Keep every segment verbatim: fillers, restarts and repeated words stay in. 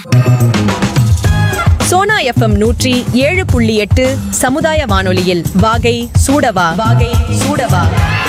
Sona FM நூற்றி ஏழு புள்ளி எட்டு சமுதாய வானொலியில் வாகை சூடவா வாகை சூடவா.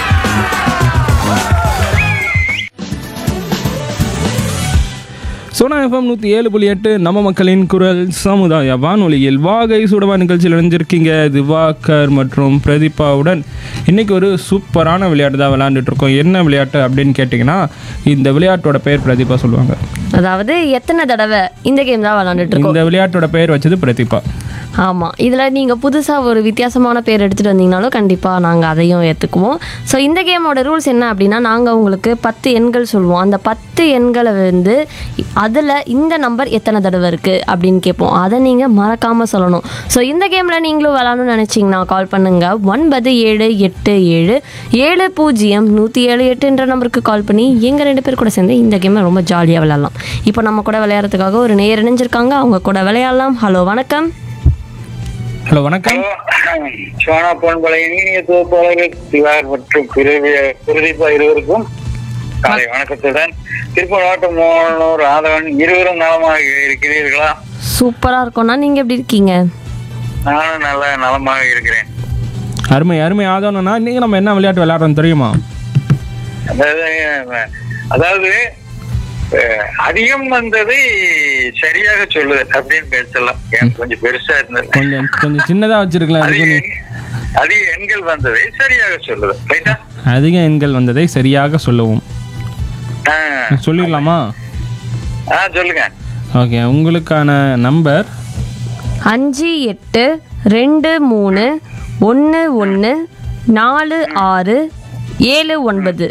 சோனா எஃப்எம் நூற்றி ஏழு புள்ளி எட்டு நம்ம மக்களின் குரல் சமுதாய வானொலியில் வாகை சுடவா நிகழ்ச்சியில் இணைஞ்சிருக்கீங்க. திவாகர் மற்றும் பிரதீபாவுடன் இன்றைக்கி ஒரு சூப்பரான விளையாட்டு தான் விளையாண்டுட்டு இருக்கோம். என்ன விளையாட்டு அப்படின்னு கேட்டிங்கன்னா, இந்த விளையாட்டோட பெயர் பிரதீபா சொல்லுவாங்க. அதாவது எத்தனை தடவை இந்த கேம் தான் விளையாண்டுட்டு இருக்கோம். இந்த விளையாட்டோட பெயர் வச்சது பிரதீபா. ஆமாம், இதில் நீங்கள் புதுசாக ஒரு வித்தியாசமான பேர் எடுத்துகிட்டு வந்தீங்கனாலும் கண்டிப்பாக நாங்கள் அதையும் ஏற்றுக்குவோம். ஸோ இந்த கேமோட ரூல்ஸ் என்ன அப்படின்னா, நாங்கள் உங்களுக்கு பத்து எண்கள் சொல்லுவோம். அந்த பத்து எண்களை வந்து அதில் இந்த நம்பர் எத்தனை தடவை இருக்குது அப்படின்னு கேட்போம். அதை நீங்கள் மறக்காமல் சொல்லணும். ஸோ இந்த கேமில் நீங்களும் விளாடணும்னு நினச்சிங்கன்னா கால் பண்ணுங்கள். ஒன்பது ஏழு எட்டு ஏழு ஏழு பூஜ்ஜியம் நூற்றி ஏழு எட்டுன்ற நம்பருக்கு கால் பண்ணி எங்கள் ரெண்டு பேர் கூட சேர்ந்து இந்த கேமை ரொம்ப ஜாலியாக விளையாடலாம். இப்போ நம்ம கூட விளையாடுறதுக்காக ஒரு நேர் இணைஞ்சிருக்காங்க. அவங்க கூட விளையாடலாம். ஹலோ, வணக்கம். ஹலோ, வணக்கம். சோனா பொன்பலை இனிய தொகுப்பாளர்கள் திவாகர் மற்றும் பிரதீபா இருவருக்கும் காலை வணக்கத்துடன் திருப்பூர் மாவட்டம் மோகனூர் ஆதவன் இருவரும் நலமாக இருக்கிறீர்களா? சூப்பராக இருக்கோண்ணா, நீங்கள் எப்படி இருக்கீங்க? நானும் நல்ல நலமாக இருக்கிறேன். அருமை அருமை ஆதவனா. இன்னைக்கு நம்ம என்ன விளையாட்டு விளையாடுறோம் தெரியுமா? அதாவது அதாவது அதிகம் வந்ததை சரியாக சொல்லுது அப்படின்னு பேசலாம். எனக்கு கொஞ்சம் பெருசா இருந்தது, கொஞ்சம் கொஞ்சம் சின்னதா வச்சிருக்கலாம். அதிக எண்கள் வந்ததை சரியாக சொல்லுது. ரைட்டா? அதிக எண்கள் வந்ததை சரியாக சொல்லுவோம். சொல்லிடலாமா? ஆ, சொல்லுங்க. ஓகே, உங்களுக்கான நம்பர் அஞ்சு எட்டு ரெண்டு மூணு ஒன்று ஒன்று நாலு ஆறு ஏழு ஒன்பது.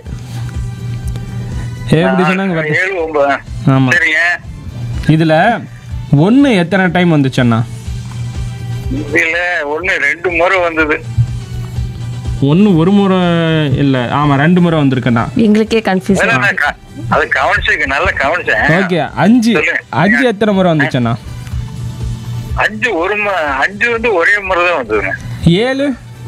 எப்படி சொன்னாங்க? ஏழு ஒன்பது. ஆமா. சரிங்க. இதுல ஒன்னு எத்தனை டைம் வந்துச்சுன்னா? இதுல ஒண்ணு ரெண்டு முறை வந்தது. ஒன்னு ஒரு முறை இல்ல, ஆமா ரெண்டு முறை வந்திருக்கேன்னா. எங்களுக்கே கன்ஃபியூஸ். அது கவனிச்சு நல்ல கவனிச்சேன். ஓகே, அஞ்சு அஞ்சு எத்தனை முறை வந்துச்சுன்னா? அஞ்சு ஒரு அஞ்சு வந்து ஒரே முறை தான் வந்ததுங்க. ஏழு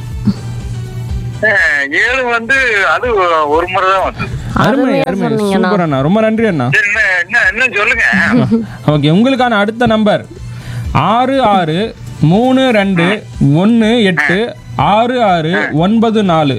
ஏழு வந்து அது ஒரு முறை தான் வந்தது. அருமை அருமை, சூப்பர் அண்ணா, ரொம்ப நன்றி அண்ணா. என்ன சொல்லுங்க. ஓகே, உங்களுக்கான அடுத்த நம்பர் ஆறு ஆறு மூணு ரெண்டு ஒன்னு எட்டு ஆறு ஆறு ஒன்பது நாலு.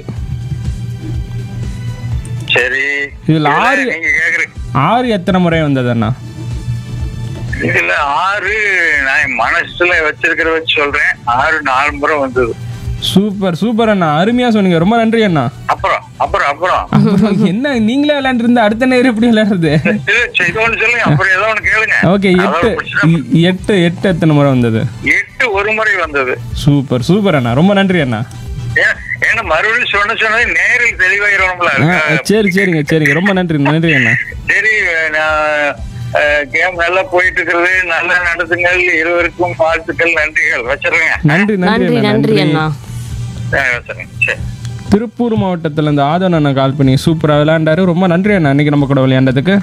சரி, இதுல ஆறு ஆறு எத்தனை முறை வந்தது அண்ணா? இதுல ஆறு நான் மனசுல வச்சிருக்கிற வச்சு சொல்றேன். ஆறு நாலு முறை வந்தது. சூப்பர் சூப்பர் அண்ணா, அருமையா சொன்னீங்க, ரொம்ப நன்றி அண்ணா. அப்புறம் அப்புறம் அப்புறம் என்ன நீங்களே விளையாண்டு இருந்தா அடுத்த நேரம் எப்படி விளையாடுறது? சொல்லுங்க. அப்புறம் ஏதோ ஒண்ணு கேளுங்க. ஓகே, எட்டு எட்டு எட்டு எத்தனை முறை வந்தது? எட்டு ஒரு முறை வந்தது. சூப்பர் சூப்பர் அண்ணா, ரொம்ப நன்றி அண்ணா. ஏன்னா மறுபடியும் சொன்ன சொன்னது நேரில் தெளிவாயிரும்ல. சரி சரிங்க சரிங்க, ரொம்ப நன்றி நன்றி அண்ணா. சரி, கேம் நல்லா போயிட்டு இருக்கிறது, நல்லா நடத்துங்கள். இருவருக்கும் வாழ்த்துக்கள், நன்றிகள். வச்சிருங்க. நன்றி நன்றி நன்றி அண்ணா. சரி. திருப்பூர் மாவட்டத்துல இருந்து ஆதவன் அண்ணா கால் பண்ணி சூப்பரா விளையாண்டாரு. ரொம்ப நன்றி அண்ணா இன்னைக்கு நம்ம கூட விளையாண்டதுக்கு.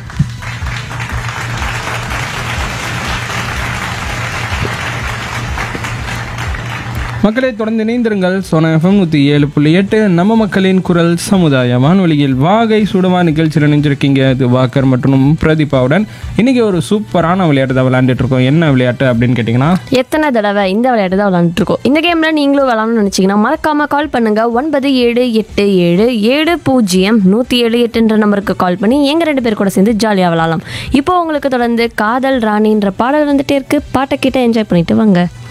மக்களை தொடர்ந்து இணைந்திருங்கள். சோனா எஃப்எம் நூற்றி ஏழு புள்ளி எட்டு நம்ம மக்களின் குரல் சமுதாய வானொலியில் வாகை சுடவா நிகழ்ச்சியில் நினைஞ்சிருக்கீங்க. இது வாக்கர் மற்றும் பிரதீபாவுடன் இன்னைக்கு ஒரு சூப்பரான விளையாட்டு தான் விளையாண்டுட்டு இருக்கோம். என்ன விளையாட்டு அப்படின்னு கேட்டிங்கன்னா, எத்தனை தடவை இந்த விளையாட்டு தான் விளையாண்டுட்டு இருக்கோம். இந்த கேமில் நீங்களும் விளையாடணும்னு நினச்சிங்கன்னா மறக்காமல் கால் பண்ணுங்கள். ஒன்பது ஏழு எட்டு ஏழு ஏழு பூஜ்ஜியம் நூற்றி ஏழு எட்டுன்ற நம்பருக்கு கால் பண்ணி எங்கள் ரெண்டு பேர் கூட சேர்ந்து ஜாலியாக விளையாடலாம். இப்போ உங்களுக்கு தொடர்ந்து காதல் ராணின்ற பாடல் வந்துட்டே இருக்கு. பாட்டை கிட்ட என்ஜாய் பண்ணிட்டு வாங்க.